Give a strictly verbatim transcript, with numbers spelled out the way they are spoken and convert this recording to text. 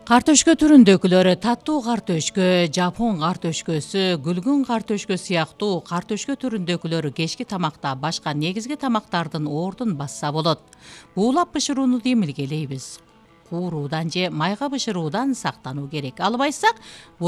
Картөшкө түрүндөгүлөрү таттуу картөшкө, жапон картөшкөсү, күлгүн картөшкө сыяктуу картөшкө түрүндөгүлөрү кечки тамакта башка негизги тамактардын ордун басса болот. Буулап бышырууну демилгелейбиз. Кууруудан же майга бышыруудан сактануу керек. Албайсак,